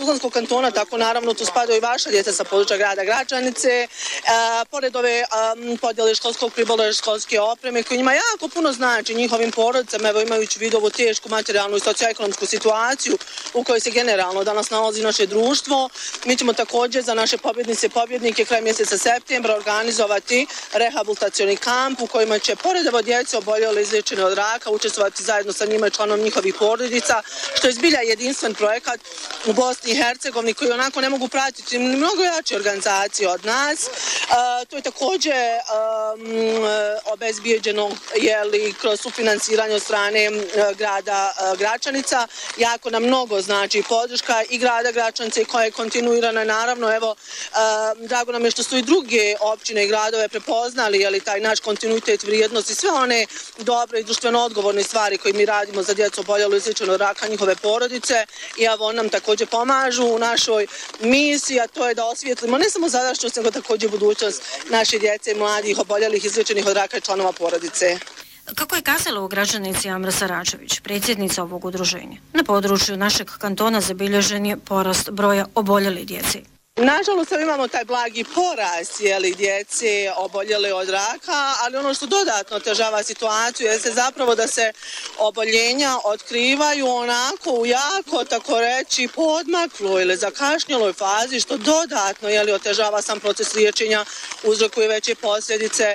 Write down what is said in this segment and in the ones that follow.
Tuzlanskog kantona, tako naravno tu spadaju i vaša djeca sa područja grada Gračanice, pored ove podjele školskog pribora, školske opreme, koji njima jako puno znači njihovim porodicama, evo imajući vid ovu tešku materijalnu i socioekonomsku situaciju u kojoj se generalno danas nalazi naše društvo. Mi ćemo također za naše pobjednice i pobjednike kraj mjeseca septembra organizovati rehabilitacioni kamp u kojima će pored evo djece oboljele izliječene od raka učestvovati zajedno sa njima i članom njihovih porodica, što je zbilja jedinstven projekat u Bosni i Hercegovini koji onako ne mogu pratiti mnogo jače organizacije od nas. To je također obezbijeđeno kroz sufinansiranje od strane grada Gračanica. Jako nam mnogo znači podrška i grada Gračanice koja je kontinuirana. Naravno, evo, drago nam je što su i druge općine i gradove prepoznali taj naš kontinuitet vrijednosti, sve one dobre i društveno odgovorne stvari koje mi radimo za djecu oboljelu izliječenu od raka, njihove porodice, i evo nam također pomažu u našoj misiji, a to je da osvijetlimo ne samo sadašnjost, nego također budućnost naše djece i mladih oboljelih izliječenih od raka i članova porodice. Kako je kazala u Gračanici Amra Saračević, predsjednica ovog udruženja, na području našeg kantona zabilježen je porast broja oboljele djece. Nažalost, imamo taj blagi porast djece oboljele od raka, ali ono što dodatno otežava situaciju je zapravo da se oboljenja otkrivaju onako u jako, tako reći, poodmakloj ili zakašnjeloj fazi, što dodatno otežava sam proces liječenja, uzrokuje veće posljedice,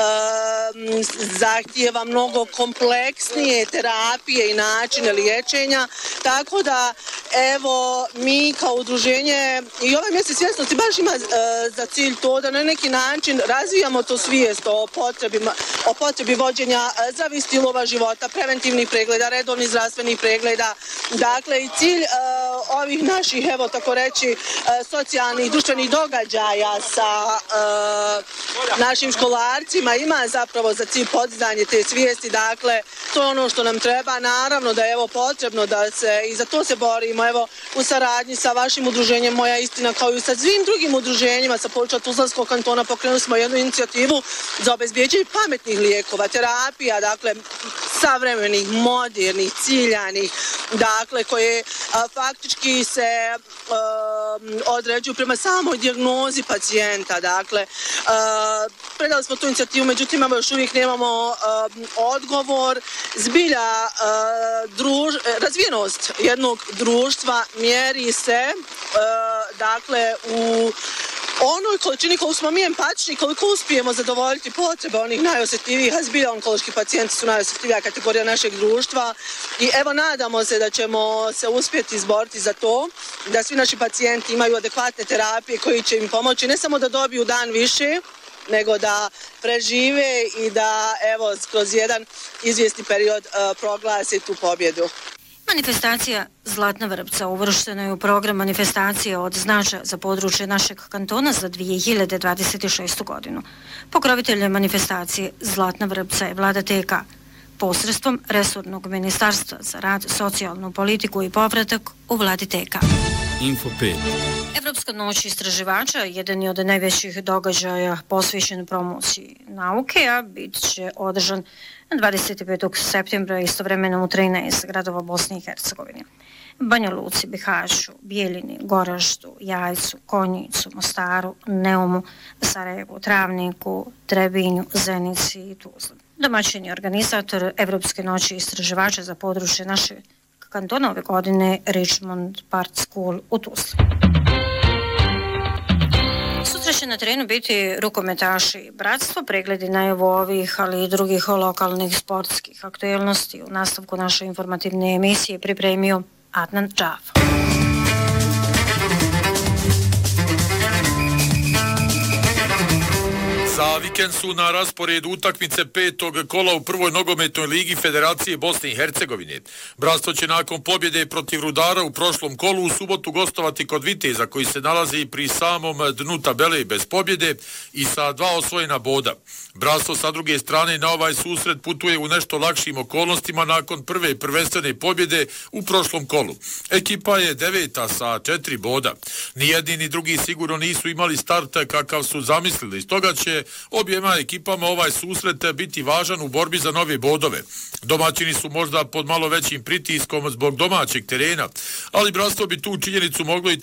zahtijeva mnogo kompleksnije terapije i načine liječenja, tako da evo mi kao udruženje i ovaj mjesec svjesnosti baš ima za cilj to da na neki način razvijamo to svijest o potrebi vođenja zdravih stilova života, preventivnih pregleda, redovnih zdravstvenih pregleda. Dakle, i cilj ovih naših, evo tako reći, socijalnih, društvenih događaja sa našim školarcima ima zapravo za cilj podizanje te svijesti. Dakle, to je ono što nam treba. Naravno da je evo potrebno da se i za to se borimo. Evo, u saradnji sa vašim udruženjem Moja istina, kao i sa svim drugim udruženjima sa područja Tuzlanskog kantona pokrenuli smo jednu inicijativu za obezbijeđenje pametnih lijekova, terapija, dakle savremenih, modernih, ciljanih, dakle koje faktički se određuju prema samoj dijagnozi pacijenta. Dakle, predali smo tu inicijativu, međutim još uvijek nemamo odgovor. Zbilja razvijenost jednog društva mjeri se dakle u onoj količini koliko smo mi empatični, koliko uspijemo zadovoljiti potrebe onih najosjetljivijih, a zbilja onkološki pacijenti su najosjetljivija kategorija našeg društva i evo nadamo se da ćemo se uspjeti izboriti za to, da svi naši pacijenti imaju adekvatne terapije koji će im pomoći ne samo da dobiju dan više, nego da prežive i da evo kroz jedan izvjesni period proglase tu pobjedu. Manifestacija Zlatna vrpca uvrštena je u program manifestacije od značaja za područje našeg kantona za 2026. godinu. Pokrovitelj manifestacije Zlatna vrpca je vlada TK posredstvom resornog ministarstva za rad, socijalnu politiku i povratak u vladi TK. Info 5. Evropska noć istraživača jedan je od najvećih događaja posvećen promociji nauke, a bit će održan 25. septembra istovremeno u 13 gradova Bosne i Hercegovine. Banja Luci, Bihaću, Bijeljini, Goraždu, Jajcu, Konjicu, Mostaru, Neumu, Sarajevu, Travniku, Trebinju, Zenici i Tuzli. Domaćin je organizator Evropske noći istraživača za područje naše kantona ove godine Richmond Park School u Tuzli. Sutra će na terenu biti rukometaši bratstvo, pregledi najavu ovih, ali i drugih lokalnih sportskih aktuelnosti. U nastavku naše informativne emisije pripremio Adnan Džaf. Za vikend su na rasporedu utakmice petog kola u prvoj nogometnoj ligi Federacije Bosne i Hercegovine. Bratstvo će nakon pobjede protiv Rudara u prošlom kolu u subotu gostovati kod Viteza koji se nalazi pri samom dnu tabele bez pobjede i sa 2 osvojena boda. Bratstvo sa druge strane na ovaj susret putuje u nešto lakšim okolnostima nakon prve prvenstvene pobjede u prošlom kolu. Ekipa je 9. sa 4 boda. Ni jedni ni drugi sigurno nisu imali start kakav su zamislili. Stoga će objema ekipama ovaj susret biti važan u borbi za nove bodove. Domaćini su možda pod malo većim pritiskom zbog domaćeg terena, ali bratstvo bi tu činjenicu moglo i